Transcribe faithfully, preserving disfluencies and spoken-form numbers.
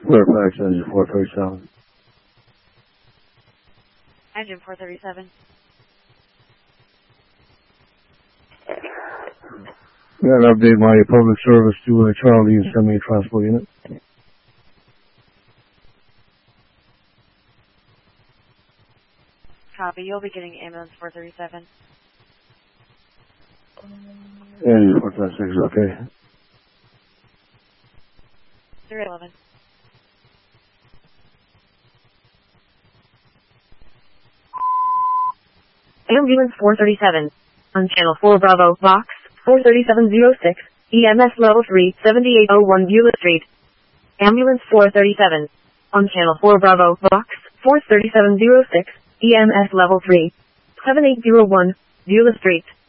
Fairfax, engine four thirty-seven. Engine four thirty-seven. Gotta update my public service to uh, Charlie and send me a transport unit. Copy. You'll be getting ambulance four thirty-seven. Engine four thirty-six, okay. three eleven. Ambulance four thirty-seven. On channel four Bravo, box four thirty-seven oh six, E M S level three, seventy-eight oh one Beulah Street. Ambulance four thirty-seven. On channel four Bravo, box four thirty-seven oh six, E M S level three, seventy-eight oh one, Beulah Street.